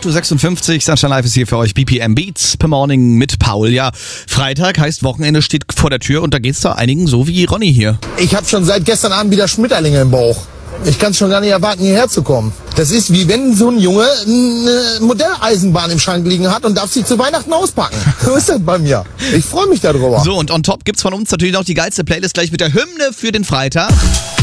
8.56 Uhr, Sunshine Live ist hier für euch, BPM Beats per Morning mit Paul. Ja, Freitag heißt Wochenende steht vor der Tür und da geht's da einigen so wie Ronny hier. Ich habe schon seit gestern Abend wieder Schmetterlinge im Bauch. Ich kann es schon gar nicht erwarten, hierher zu kommen. Das ist wie wenn so ein Junge eine Modelleisenbahn im Schrank liegen hat und darf sie zu Weihnachten auspacken. So ist das bei mir. Ich freue mich darüber. So, und on top gibt's von uns natürlich noch die geilste Playlist gleich mit der Hymne für den Freitag.